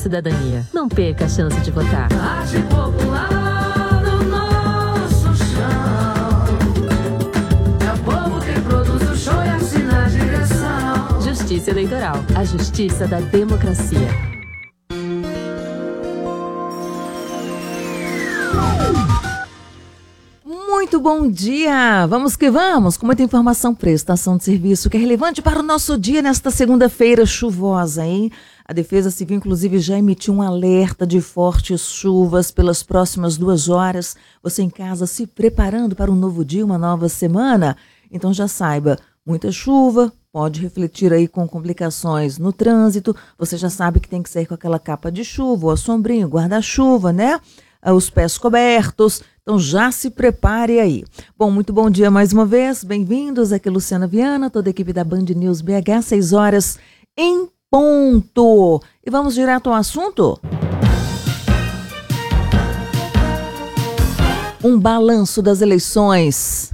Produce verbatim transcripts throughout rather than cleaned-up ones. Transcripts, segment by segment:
Cidadania. Não perca a chance de votar. Arte popular no nosso chão. É o povo que produz o show e assina a direção. Justiça Eleitoral. A justiça da democracia. Muito bom dia! Vamos que vamos, com muita informação, prestação de serviço que é relevante para o nosso dia nesta segunda-feira chuvosa, hein? A Defesa Civil, inclusive, já emitiu um alerta de fortes chuvas pelas próximas duas horas. Você em casa se preparando para um novo dia, uma nova semana? Então já saiba, muita chuva pode refletir aí com complicações no trânsito. Você já sabe que tem que sair com aquela capa de chuva, ou a sombrinha, guarda-chuva, né? Os pés cobertos. Então já se prepare aí. Bom, muito bom dia mais uma vez. Bem-vindos. Aqui é Luciana Viana, toda a equipe da Band News B H, seis horas em ponto. E vamos direto ao assunto? Um balanço das eleições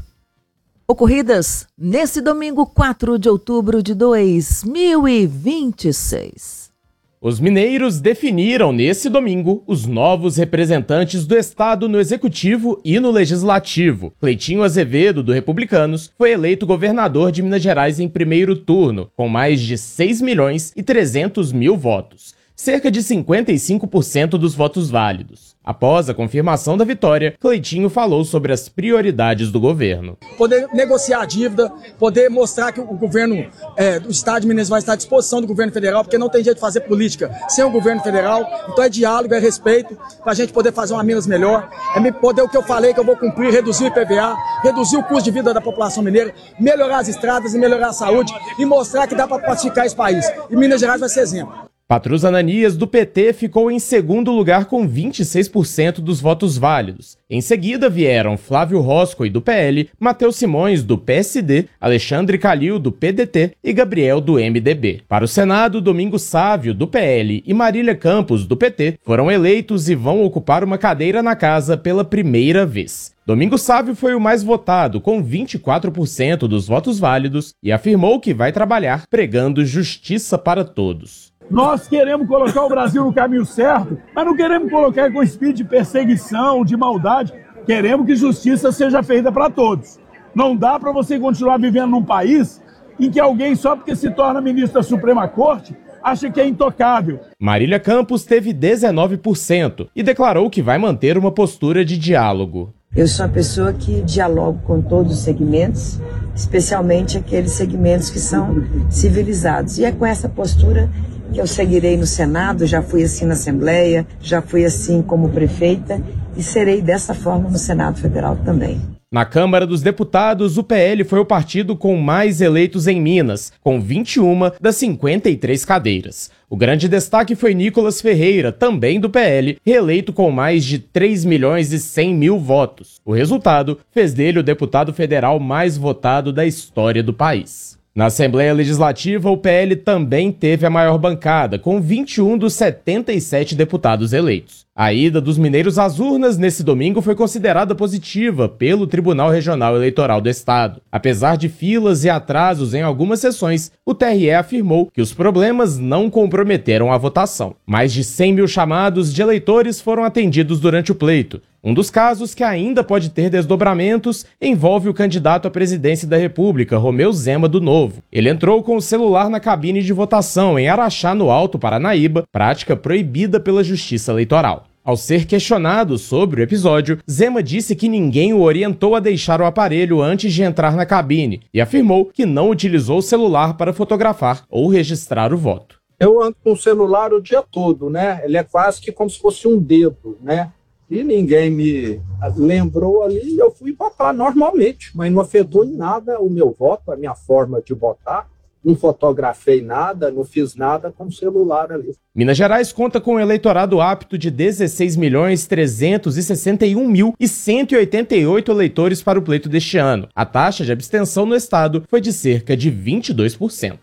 ocorridas nesse domingo, quatro de outubro de dois mil e vinte e seis. Os mineiros definiram nesse domingo os novos representantes do Estado no Executivo e no Legislativo. Cleitinho Azevedo, do Republicanos, foi eleito governador de Minas Gerais em primeiro turno, com mais de seis milhões e trezentos mil votos, cerca de cinquenta e cinco por cento dos votos válidos. Após a confirmação da vitória, Cleitinho falou sobre as prioridades do governo. Poder negociar a dívida, poder mostrar que o governo é, do Estado de Minas vai estar à disposição do governo federal, porque não tem jeito de fazer política sem o governo federal. Então é diálogo, é respeito, para a gente poder fazer uma Minas melhor. É poder o que eu falei que eu vou cumprir, reduzir o I P V A, reduzir o custo de vida da população mineira, melhorar as estradas e melhorar a saúde e mostrar que dá para pacificar esse país. E Minas Gerais vai ser exemplo. Patrus Ananias, do P T, ficou em segundo lugar com vinte e seis por cento dos votos válidos. Em seguida vieram Flávio Roscoe, do P L, Matheus Simões, do P S D, Alexandre Calil, do P D T e Gabriel, do M D B. Para o Senado, Domingos Sávio, do P L, e Marília Campos, do P T, foram eleitos e vão ocupar uma cadeira na casa pela primeira vez. Domingos Sávio foi o mais votado, com vinte e quatro por cento dos votos válidos, e afirmou que vai trabalhar pregando justiça para todos. Nós queremos colocar o Brasil no caminho certo, mas não queremos colocar com espírito de perseguição, de maldade. Queremos que justiça seja feita para todos. Não dá para você continuar vivendo num país em que alguém, só porque se torna ministro da Suprema Corte, acha que é intocável. Marília Campos teve dezenove por cento e declarou que vai manter uma postura de diálogo. Eu sou uma pessoa que dialogo com todos os segmentos, especialmente aqueles segmentos que são civilizados. E é com essa postura que eu seguirei no Senado, já fui assim na Assembleia, já fui assim como prefeita e serei dessa forma no Senado Federal também. Na Câmara dos Deputados, o P L foi o partido com mais eleitos em Minas, com vinte e uma das cinquenta e três cadeiras. O grande destaque foi Nicolas Ferreira, também do P L, reeleito com mais de três milhões e cem mil votos. O resultado fez dele o deputado federal mais votado da história do país. Na Assembleia Legislativa, o P L também teve a maior bancada, com vinte e um dos setenta e sete deputados eleitos. A ida dos mineiros às urnas nesse domingo foi considerada positiva pelo Tribunal Regional Eleitoral do Estado. Apesar de filas e atrasos em algumas sessões, o T R E afirmou que os problemas não comprometeram a votação. Mais de cem mil chamados de eleitores foram atendidos durante o pleito. Um dos casos que ainda pode ter desdobramentos envolve o candidato à presidência da República, Romeu Zema do Novo. Ele entrou com o celular na cabine de votação em Araxá, no Alto Paranaíba, prática proibida pela Justiça Eleitoral. Ao ser questionado sobre o episódio, Zema disse que ninguém o orientou a deixar o aparelho antes de entrar na cabine e afirmou que não utilizou o celular para fotografar ou registrar o voto. Eu ando com o celular o dia todo, né? Ele é quase que como se fosse um dedo, né? E ninguém me lembrou ali e eu fui votar normalmente, mas não afetou em nada o meu voto, a minha forma de votar. Não fotografei nada, não fiz nada com o celular ali. Minas Gerais conta com um eleitorado apto de dezesseis milhões trezentos e sessenta e um mil e cento e oitenta e oito eleitores para o pleito deste ano. A taxa de abstenção no estado foi de cerca de vinte e dois por cento.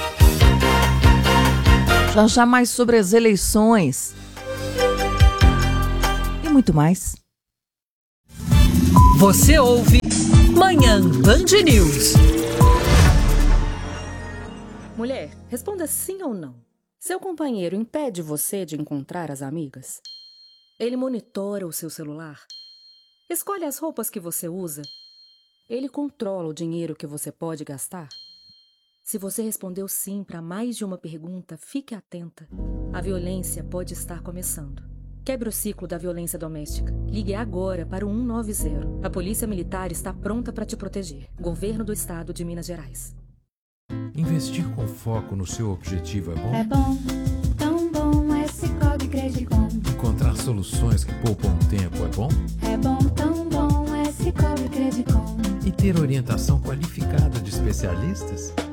Já já mais sobre as eleições. E muito mais. Você ouve Manhã Band News. Mulher, responda sim ou não. Seu companheiro impede você de encontrar as amigas? Ele monitora o seu celular? Escolhe as roupas que você usa? Ele controla o dinheiro que você pode gastar? Se você respondeu sim para mais de uma pergunta, fique atenta. A violência pode estar começando. Quebre o ciclo da violência doméstica. Ligue agora para o um nove zero. A Polícia Militar está pronta para te proteger. Governo do Estado de Minas Gerais. Investir com foco no seu objetivo é bom? É bom, tão bom é Sicoob Credicom. Encontrar soluções que poupam tempo é bom? É bom, tão bom é Sicoob Credicom. E ter orientação qualificada de especialistas?